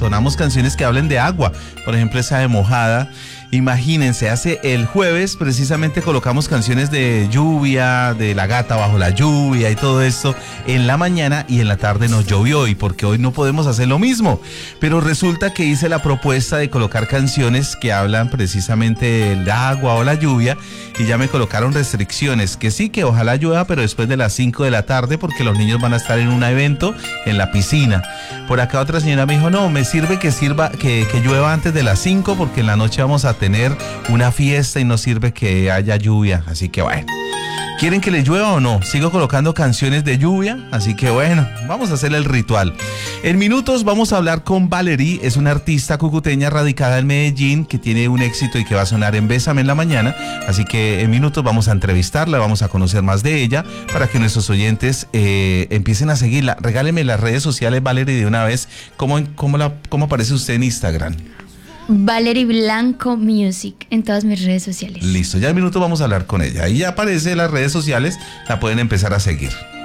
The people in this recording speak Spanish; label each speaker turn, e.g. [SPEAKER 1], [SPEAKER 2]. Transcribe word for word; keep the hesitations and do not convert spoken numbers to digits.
[SPEAKER 1] sonamos canciones que hablen de agua. Por ejemplo, esa de Mojada. Imagínense, hace el jueves precisamente colocamos canciones de lluvia, de la gata bajo la lluvia y todo esto en la mañana, y en la tarde nos llovió, y porque hoy no podemos hacer lo mismo. Pero resulta que hice la propuesta de colocar canciones que hablan precisamente del agua o la lluvia, y ya me colocaron restricciones, que sí, que ojalá llueva, pero después de las cinco de la tarde, porque los niños van a estar en un evento en la piscina. Por acá otra señora me dijo, no, me sirve que sirva que, que llueva antes de las cinco, porque en la noche vamos a tener una fiesta y no sirve que haya lluvia. Así que bueno, ¿quieren que les llueva o no? Sigo colocando canciones de lluvia, así que bueno, vamos a hacer el ritual. En minutos vamos a hablar con Valerie, es una artista cucuteña radicada en Medellín que tiene un éxito y que va a sonar en Bésame en la mañana, así que en minutos vamos a entrevistarla, vamos a conocer más de ella para que nuestros oyentes eh, empiecen a seguirla. Regáleme las redes sociales, Valerie, de una vez. ¿Cómo, cómo, la, cómo aparece usted en Instagram?
[SPEAKER 2] Valerie Blanco Music en todas mis redes sociales.
[SPEAKER 1] Listo, ya en minutos vamos a hablar con ella. Ahí ya aparece en las redes sociales, la pueden empezar a seguir.